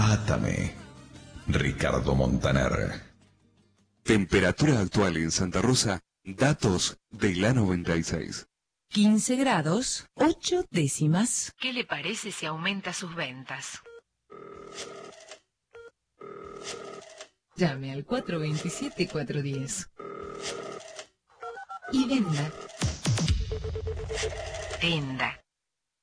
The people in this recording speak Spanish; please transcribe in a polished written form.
Átame. Ricardo Montaner. Temperatura actual en Santa Rosa, datos de la 96. 15 grados, 8 décimas. ¿Qué le parece si aumenta sus ventas? Llame al 427-410. Y venda. Venda.